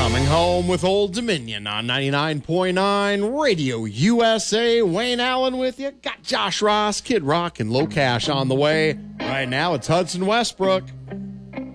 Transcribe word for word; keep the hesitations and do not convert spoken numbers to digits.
Coming home with Old Dominion on ninety-nine point nine Radio U S A. Wayne Allen with you. Got Josh Ross, Kid Rock, and Low Cash on the way. Right now, it's Hudson Westbrook.